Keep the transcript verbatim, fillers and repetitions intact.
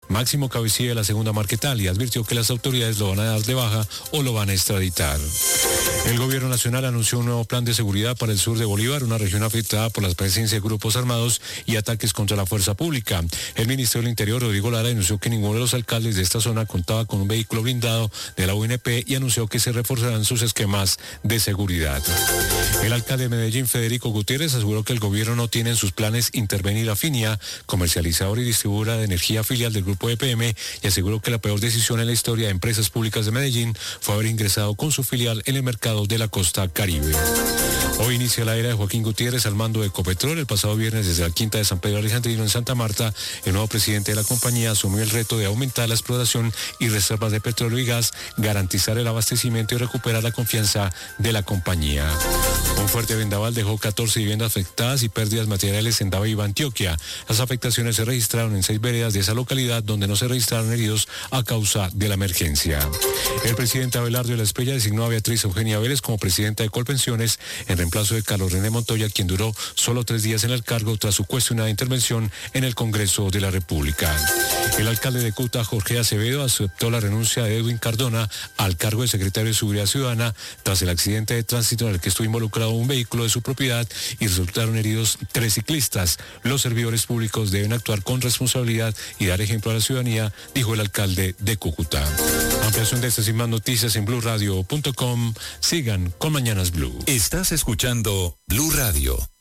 Máximo Cabecilla de la Segunda Marquetal, y advirtió que las autoridades lo van a dar de baja o lo van a extraditar. El gobierno nacional anunció un nuevo plan de seguridad para el sur de Bolívar, una región afectada por la presencia de grupos armados y ataques contra la fuerza pública. El Ministerio del Interior, Rodrigo Lara, anunció que ninguno de los alcaldes de esta zona contaba con un vehículo blindado de la U N P y anunció que se reforzarán sus esquemas de seguridad. El alcalde de Medellín, Federico Gutiérrez, aseguró que el gobierno no tiene en sus planes intervenir a Finia, comercializadora y distribuidora de energía filial del grupo E P M, y aseguró que la peor decisión en la historia de empresas públicas de Medellín fue haber ingresado con su filial en el mercado de la costa caribe. Hoy inicia la era de Joaquín Gutiérrez al mando de Ecopetrol. El pasado viernes, desde la quinta de San Pedro Alejandrino en Santa Marta, el nuevo presidente de la compañía asumió el reto de aumentar la exploración y reservas de petróleo y gas, garantizar el abastecimiento y recuperar la confianza de la compañía. Un fuerte vendaval dejó catorce viviendas afectadas y pérdidas materiales en Daviva, Antioquia. Las afectaciones se registraron en seis veredas de esa localidad, donde no se registraron heridos a causa de la emergencia. El presidente Abelardo de la Espriella designó a Beatriz Eugenia Vélez como presidenta de Colpensiones en reemplazo de Carlos René Montoya, quien duró solo tres días en el cargo tras su cuestionada intervención en el Congreso de la República. El alcalde de Cúcuta, Jorge Acevedo, aceptó la renuncia de Edwin Cardona al cargo de secretario de Seguridad Ciudadana tras el accidente de tránsito en el que estuvo involucrado un vehículo de su propiedad y resultaron heridos tres ciclistas. Los servidores públicos deben actuar con responsabilidad y dar ejemplo a la ciudadanía, dijo el alcalde de Cúcuta. Ampliación de estas y más noticias en blue radio punto com. Sigan con Mañanas Blue. Estás escuchando Blue Radio,